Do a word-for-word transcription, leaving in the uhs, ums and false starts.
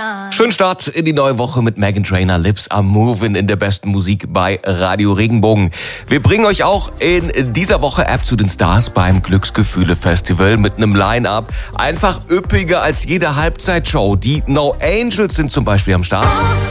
Schönen Start in die neue Woche mit Meghan Trainor, Lips Are Moving in der besten Musik bei Radio Regenbogen. Wir bringen euch auch in dieser Woche App zu den Stars beim Glücksgefühle-Festival mit einem Line-Up einfach üppiger als jede Halbzeitshow. Die No Angels sind zum Beispiel am Start.